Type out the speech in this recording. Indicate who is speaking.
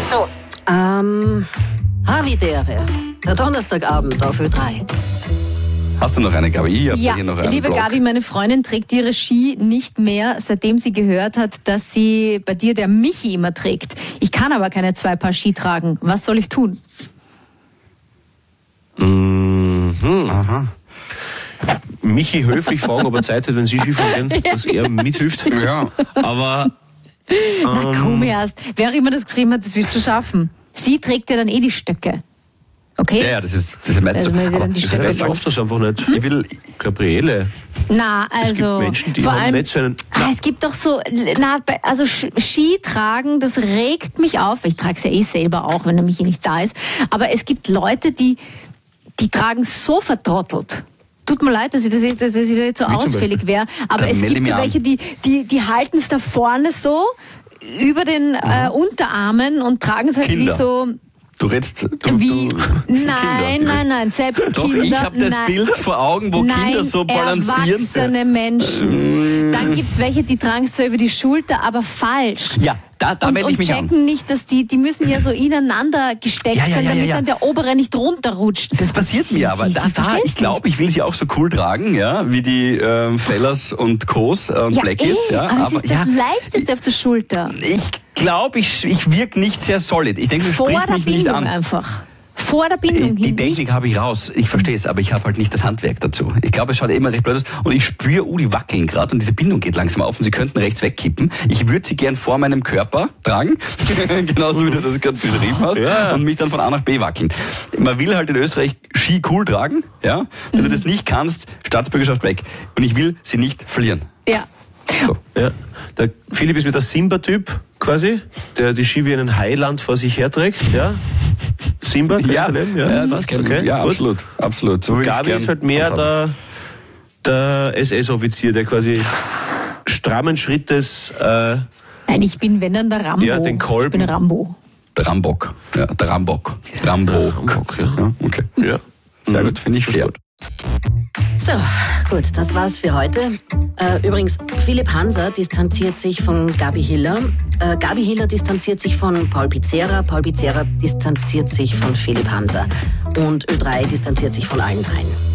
Speaker 1: So. Havidere. Der Donnerstagabend auf Ö3.
Speaker 2: Hast du noch eine, Gabi? Ich hab
Speaker 3: Ja,
Speaker 2: hier noch einen
Speaker 3: liebe
Speaker 2: Blog.
Speaker 3: Gabi, meine Freundin trägt ihre Ski nicht mehr, seitdem sie gehört hat, dass sie bei dir der Michi immer trägt. Ich kann aber keine 2 Paar Ski tragen. Was soll ich tun?
Speaker 4: Aha. Michi höflich fragen, ob er Zeit hat, wenn Sie Skifahren gehen, dass er mithilft.
Speaker 2: Ja.
Speaker 4: Aber
Speaker 3: Na komm erst. Wer auch immer das geschrieben hat, das willst du schaffen. Sie trägt ja dann die Stöcke. Okay?
Speaker 2: Ja, das ist meistens
Speaker 3: Also, wenn sie dann die
Speaker 2: das
Speaker 3: Stöcke
Speaker 2: ist
Speaker 4: ich schaff das einfach nicht.
Speaker 2: Ich will,
Speaker 4: Gabriele,
Speaker 3: Na, also.
Speaker 4: es gibt Menschen, die
Speaker 3: vor
Speaker 4: haben
Speaker 3: allem,
Speaker 4: nicht so einen...
Speaker 3: Es gibt doch so, also Ski tragen, das regt mich auf. Ich trage es ja selber auch, wenn der Michi nicht da ist. Aber es gibt Leute, die tragen so vertrottelt. Tut mir leid, dass ich da jetzt so ausfällig wäre. Aber
Speaker 2: Da
Speaker 3: es
Speaker 2: melde
Speaker 3: gibt
Speaker 2: ich
Speaker 3: so
Speaker 2: mich
Speaker 3: welche, die halten es da vorne so über den Unterarmen und tragen es halt
Speaker 2: Kinder.
Speaker 3: wie so...
Speaker 2: du redest...
Speaker 3: Wie?
Speaker 2: das sind Kinder.
Speaker 3: Nein, selbst
Speaker 2: Doch,
Speaker 3: Kinder.
Speaker 2: ich habe das
Speaker 3: nein.
Speaker 2: Bild vor Augen, wo Kinder so balancieren.
Speaker 3: Erwachsene Menschen. Dann gibt es welche, die tragen es zwar über die Schulter, aber falsch.
Speaker 2: Ja, da melde ich
Speaker 3: Und
Speaker 2: mich an.
Speaker 3: checken nicht, dass die müssen ja so ineinander gesteckt
Speaker 2: Ja,
Speaker 3: sein, damit
Speaker 2: ja.
Speaker 3: dann der obere nicht runterrutscht.
Speaker 2: Das passiert mir aber. Ich glaube, ich will sie auch so cool tragen, ja, wie die Fellers und Co's und Blackies. Ja,
Speaker 3: aber es ist das Leichteste auf der Schulter.
Speaker 2: ich glaube, ich wirke nicht sehr solid. Ich denke, das
Speaker 3: Vor
Speaker 2: spricht
Speaker 3: der
Speaker 2: mich nicht
Speaker 3: Bindung
Speaker 2: an.
Speaker 3: einfach. Vor der Bindung
Speaker 2: Die
Speaker 3: hin.
Speaker 2: Technik habe ich raus. Ich verstehe es, aber ich habe halt nicht das Handwerk dazu. Ich glaube, es schaut immer recht blöd aus. Und ich spüre, die wackeln gerade und diese Bindung geht langsam auf und sie könnten rechts wegkippen. Ich würde sie gern vor meinem Körper tragen, genauso wie du das gerade beschrieben hast,
Speaker 4: Ja.
Speaker 2: und mich dann von A nach B wackeln. Man will halt in Österreich Ski cool tragen, ja. Wenn du das nicht kannst, Staatsbürgerschaft weg. Und ich will sie nicht verlieren.
Speaker 3: Ja.
Speaker 2: So.
Speaker 4: Ja. Der Philipp ist mit der Simba-Typ quasi, der die Ski wie einen Heiland vor sich herträgt. Ja? Simba, kennt ihr den?
Speaker 2: das kennt
Speaker 4: okay,
Speaker 2: ja,
Speaker 4: gut.
Speaker 2: absolut. So will ich's
Speaker 4: Gabi
Speaker 2: gern
Speaker 4: ist halt mehr
Speaker 2: handhaben.
Speaker 4: der SS-Offizier, der quasi strammen Schrittes
Speaker 3: Nein, ich bin, wenn dann der Rambo.
Speaker 4: Ja, den Kolben.
Speaker 3: Ich bin Rambo.
Speaker 2: Der Rambock. Ja, der Rambock. Rambock. Ja, okay.
Speaker 4: ja.
Speaker 2: Sehr gut, finde ich fair.
Speaker 4: Gut.
Speaker 1: So, gut, das war's für heute. Übrigens, Philipp Hanser distanziert sich von Gabi Hiller. Gabi Hiller distanziert sich von Paul Pizzera. Paul Pizzera distanziert sich von Philipp Hanser. Und Ö3 distanziert sich von allen dreien.